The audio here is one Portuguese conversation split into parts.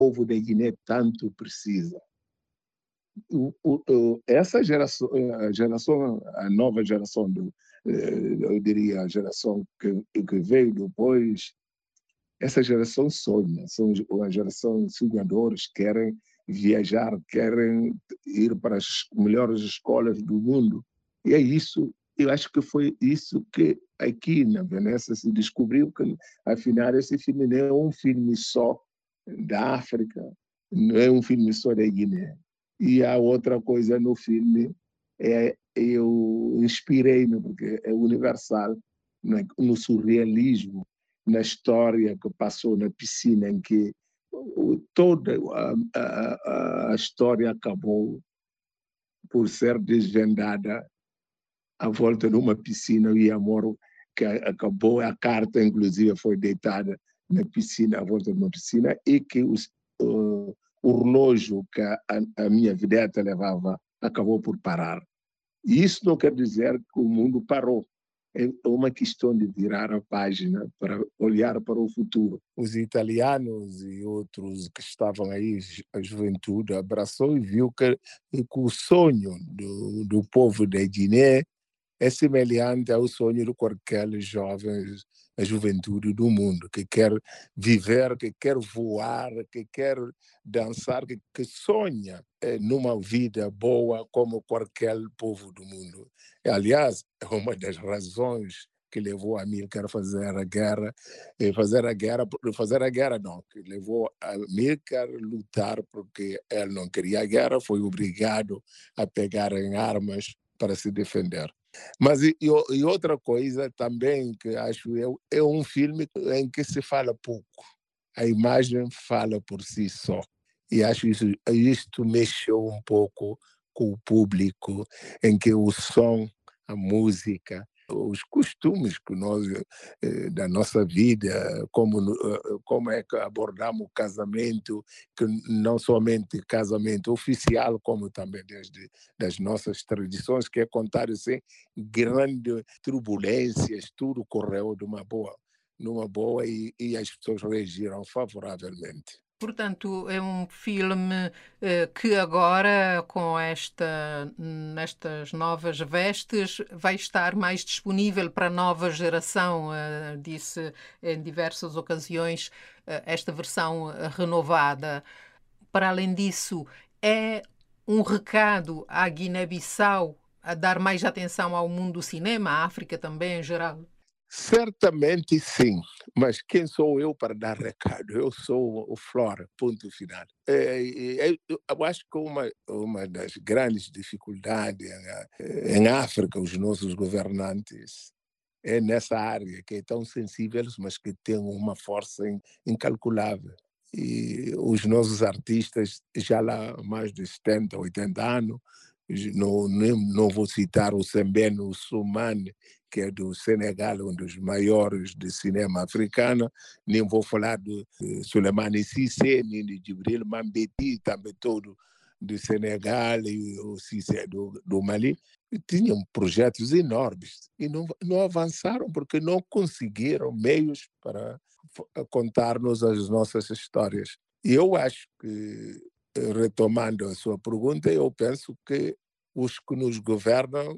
povo da Guiné tanto precisa. Essa geração, a nova geração, eu diria a geração que veio depois, essa geração sonha, são uma geração de sonhadores, querem viajar, querem ir para as melhores escolas do mundo. E é isso, eu acho que foi isso que aqui na Venécia se descobriu, que afinal esse filme não é um filme só da África, não é um filme só da Guiné. E a outra coisa no filme eu inspirei-me, porque é universal, no surrealismo, na história que passou na piscina, em que toda a história acabou por ser desvendada à volta de uma piscina e amor que acabou, a carta inclusive foi deitada na piscina, à volta de uma piscina, e que o relógio que a minha vedeta levava acabou por parar. E isso não quer dizer que o mundo parou. É uma questão de virar a página para olhar para o futuro. Os italianos e outros que estavam aí, a juventude, abraçou e viu que o sonho do povo da Guiné é semelhante ao sonho de qualquer jovem, a juventude do mundo, que quer viver, que quer voar, que quer dançar, que sonha numa vida boa como qualquer povo do mundo. Aliás, é uma das razões que levou Amílcar a fazer a guerra, fazer a guerra não, que levou Amílcar a lutar porque ele não queria a guerra, foi obrigado a pegar em armas para se defender. Mas e outra coisa também que acho eu, é um filme em que se fala pouco. A imagem fala por si só. E acho isto mexeu um pouco com o público, em que o som, a música, os costumes que nós, da nossa vida, como é que abordamos o casamento, que não somente casamento oficial, como também desde das nossas tradições, que é contar assim, grandes turbulências, tudo correu de uma boa, numa boa e as pessoas reagiram favoravelmente. Portanto, é um filme que agora, nestas novas vestes, vai estar mais disponível para a nova geração. Disse em diversas ocasiões esta versão renovada. Para além disso, é um recado à Guiné-Bissau a dar mais atenção ao mundo do cinema, à África também em geral. Certamente sim, mas quem sou eu para dar recado? Eu sou o Flora, ponto final. Eu acho que uma das grandes dificuldades em África, os nossos governantes, é nessa área que é tão sensível, mas que tem uma força incalculável. E os nossos artistas, já lá há mais de 70, 80 anos, não vou citar o Sembeno Soumane, que é do Senegal, um dos maiores de cinema africano, nem vou falar de Souleymane Cissé, nem de Djibril Mambéty, também todo do Senegal, e o Cissé do Mali, e tinham projetos enormes e não avançaram porque não conseguiram meios para contar-nos as nossas histórias. E eu acho que, retomando a sua pergunta, eu penso que os que nos governam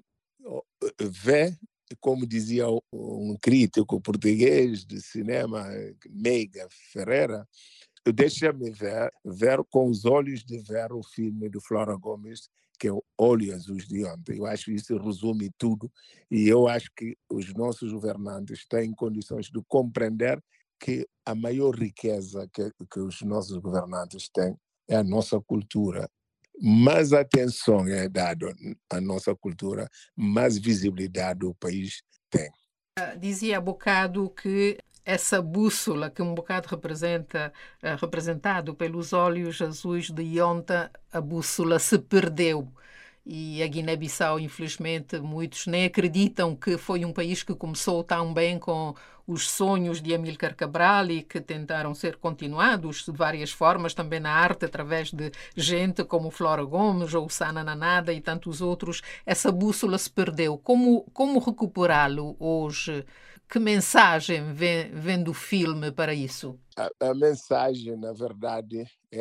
vê, como dizia um crítico português de cinema, Meiga Ferreira, deixa-me ver com os olhos de ver o filme de Flora Gomes, que é o Olho Azuis de Ontem. Eu acho que isso resume tudo e eu acho que os nossos governantes têm condições de compreender que a maior riqueza que os nossos governantes têm é a nossa cultura. Mais atenção é dada à nossa cultura, mais visibilidade o país tem. Dizia há bocado que essa bússola que um bocado representado pelos olhos azuis de Ionta, a bússola se perdeu. E a Guiné-Bissau, infelizmente, muitos nem acreditam que foi um país que começou tão bem com os sonhos de Amílcar Cabral e que tentaram ser continuados de várias formas, também na arte, através de gente como Flora Gomes ou Sana Nanada e tantos outros. Essa bússola se perdeu. Como recuperá-lo hoje? Que mensagem vem do filme para isso? A mensagem, na verdade, é